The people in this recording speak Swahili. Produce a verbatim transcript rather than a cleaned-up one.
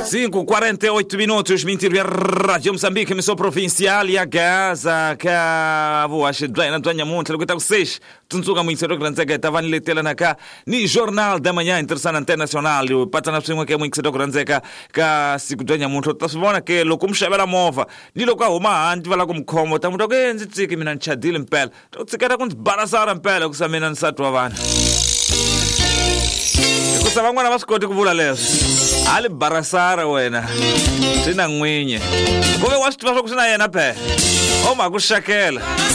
cinco e quarenta e oito minutos, mentira, Rádio Moçambique, emissão provincial e a Gaza, que a voa chedra na tua monte, logo está com seis, tunzuga muito sério, grande que estava ali tela na cá, ni jornal da manhã, interessante internacional, o patana precisa que é muito sério, grande que que se tua monte, tá sabendo que lo como chama a mova, ni lo cá uma anti vai lá como como, estamos do que dizer que me não chadil em pele, tu se quer com barasar em pele, o que se me não sabe tua van. Kusaba ngwana va swikoti ku vula leswi ali barasara wena swi na n'winyi kumbe wa swi tiva swa ku swi na yena phe o ma ku xakela